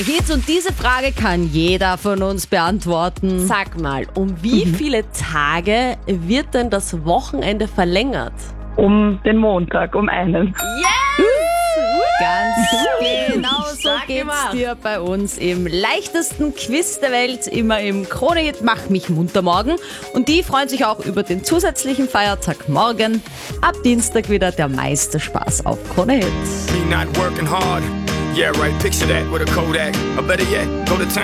Hits und diese Frage kann jeder von uns beantworten. Sag mal, um wie viele Tage wird denn das Wochenende verlängert? Um den Montag, um einen. Ganz genau so Stark geht's gemacht. dir bei uns im leichtesten Quiz der Welt, immer im Krone-Hit Mach mich munter morgen. Und die freuen sich auch über den zusätzlichen Feiertag morgen. Ab Dienstag wieder der meiste Spaß auf Krone-Hit. Me not working hard. Yeah, right. Picture that with a Kodak. Or better yet, go to town.